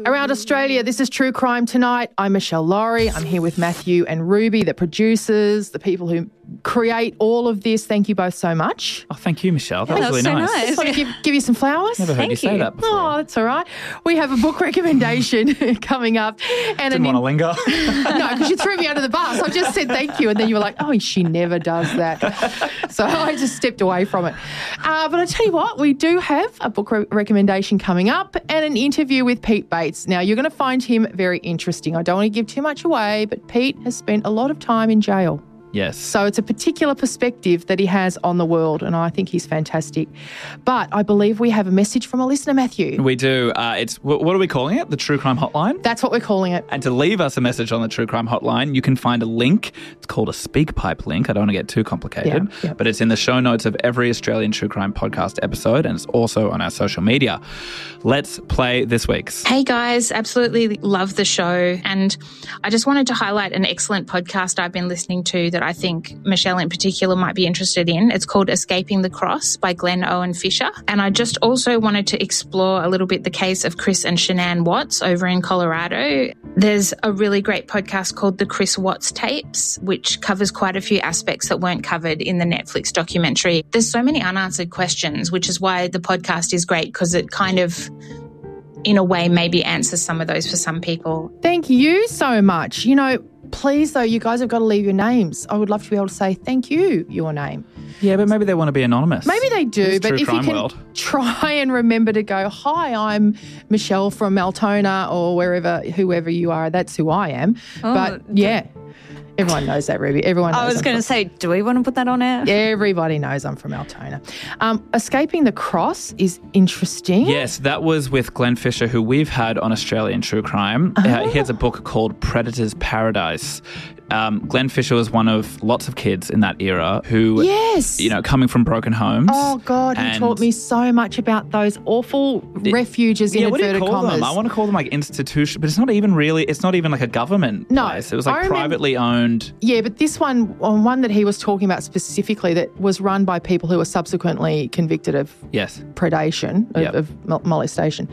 Around Australia, this is True Crime Tonight. I'm Michelle Laurie. I'm here with Matthew and Ruby, the producers, the people who create all of this. Thank you both so much. Oh, thank you, Michelle. That was really so nice. nice. Just want to give you some flowers. Never heard you say that before. Oh, that's all right. We have a book recommendation coming up. And Didn't want to linger. No, because you threw me under the bus. I just said thank you, and then you were like, oh, she never does that. So I just stepped away from it. But I tell you what, we do have a book recommendation coming up and an interview with Pete Bates. Now, you're going to find him very interesting. I don't want to give too much away, but Pete has spent a lot of time in jail. Yes. So it's a particular perspective that he has on the world, and I think he's fantastic. But I believe we have a message from a listener, Matthew. We do. It's what are we calling it? The True Crime Hotline? That's what we're calling it. And to leave us a message on the True Crime Hotline, you can find a link. It's called a SpeakPipe link. I don't want to get too complicated, but it's in the show notes of every Australian True Crime podcast episode, and it's also on our social media. Let's play this week's. Hey guys, absolutely love the show. And I just wanted to highlight an excellent podcast I've been listening to that I think Michelle in particular might be interested in. It's called Escaping the Cross by Glenn Owen Fisher. And I just also wanted to explore a little bit the case of Chris and Shanann Watts over in Colorado. There's a really great podcast called The Chris Watts Tapes, which covers quite a few aspects that weren't covered in the Netflix documentary. There's so many unanswered questions, which is why the podcast is great, because it kind of, in a way, maybe answers some of those for some people. Thank you so much. You know, please, though, you guys have got to leave your names. I would love to be able to say thank you, your name. Yeah, but maybe they want to be anonymous. Maybe they do, It's but True if you Crime can world. try and remember to go, hi, I'm Michelle from Altona or wherever, whoever you are, that's who I am. But yeah, everyone knows that, Ruby. Everyone knows. I was going to say, do we want to put that on air? Everybody knows I'm from Altona. Escaping the Cross is interesting. Yes, that was with Glenn Fisher, who we've had on Australian True Crime. He has a book called Predator's Paradise. Glenn Fisher was one of lots of kids in that era who, yes, you know, coming from broken homes. Oh, God, he taught me so much about those awful refuges in what do you inverted call commas. them? I want to call them like institution, but it's not even really, it's not even like a government place. It was like privately owned. Yeah, but this one that he was talking about specifically that was run by people who were subsequently convicted of predation, of molestation.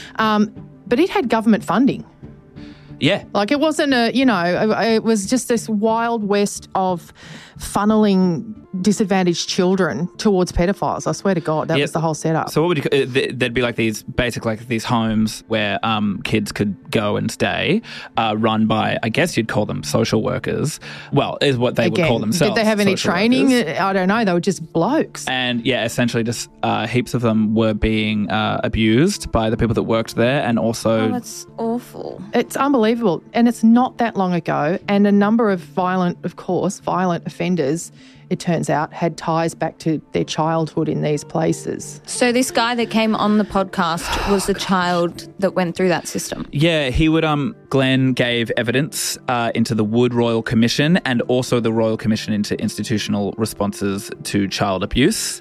But it had government funding. Yeah. Like it wasn't it was just this wild west of funneling disadvantaged children towards pedophiles. I swear to God, that was the whole setup. So what would you, there'd be like these homes where kids could go and stay, run by, I guess you'd call them social workers. Well, is what they would call themselves. Did they have any training? Workers. I don't know. They were just blokes. And yeah, essentially just heaps of them were being abused by the people that worked there, and also... Oh, that's awful. It's unbelievable. And it's not that long ago. And a number of violent offenders, it turns out, had ties back to their childhood in these places. So this guy that came on the podcast was the child that went through that system? Yeah, he would. Glenn gave evidence into the Wood Royal Commission and also the Royal Commission into Institutional Responses to Child Abuse.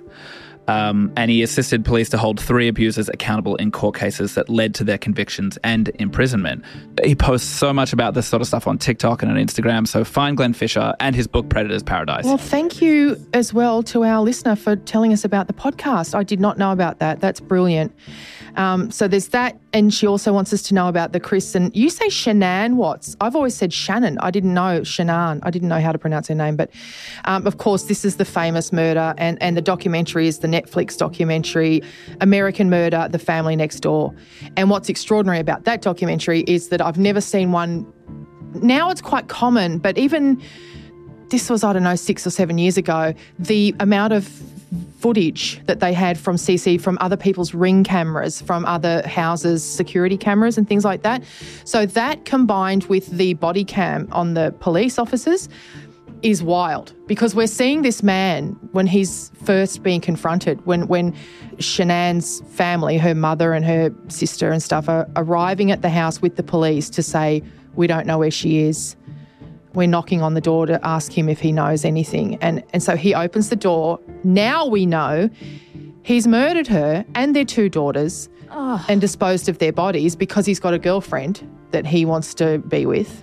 And he assisted police to hold 3 abusers accountable in court cases that led to their convictions and imprisonment. He posts so much about this sort of stuff on TikTok and on Instagram, so find Glenn Fisher and his book Predator's Paradise. Well, thank you as well to our listener for telling us about the podcast. I did not know about that. That's brilliant. So there's that, and she also wants us to know about the Chris and you say Shanann Watts. I've always said Shannon. I didn't know Shanann. I didn't know how to pronounce her name, but of course this is the famous murder, and the documentary is the Netflix documentary American Murder: The Family Next Door. And what's extraordinary about that documentary is that I've never seen one. Now it's quite common, but even this was, I don't know, 6 or 7 years ago, the amount of footage that they had from other people's Ring cameras, from other houses' security cameras and things like that. So that combined with the body cam on the police officers is wild, because we're seeing this man when he's first being confronted, when Shanann's family, her mother and her sister and stuff, are arriving at the house with the police to say, we don't know where she is. We're knocking on the door to ask him if he knows anything. And so he opens the door. Now we know he's murdered her and their 2 daughters and disposed of their bodies because he's got a girlfriend that he wants to be with.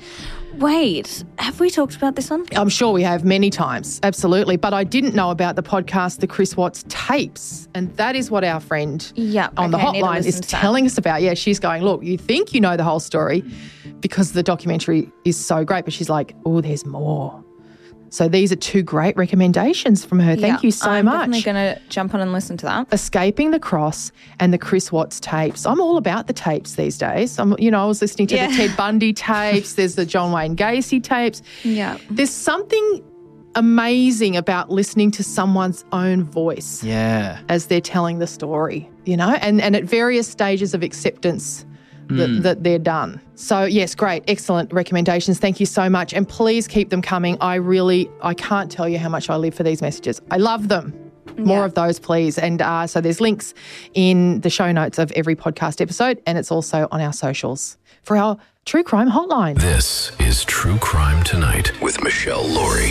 Wait, have we talked about this one? I'm sure we have many times, absolutely. But I didn't know about the podcast, the Chris Watts tapes. And that is what our friend on the hotline is telling us about. Yeah, she's going, look, you think you know the whole story because the documentary is so great. But she's like, oh, there's more. So these are 2 great recommendations from her. Thank you so much. I'm definitely going to jump on and listen to that. Escaping the Cross and the Chris Watts tapes. I'm all about the tapes these days. I was listening to the Ted Bundy tapes. There's the John Wayne Gacy tapes. Yeah. There's something amazing about listening to someone's own voice as they're telling the story, and at various stages of acceptance that they're done. So, yes, great, excellent recommendations. Thank you so much. And please keep them coming. I can't tell you how much I live for these messages. I love them. More of those, please. And so there's links in the show notes of every podcast episode, and it's also on our socials for our True Crime Hotline. This is True Crime Tonight with Michelle Laurie.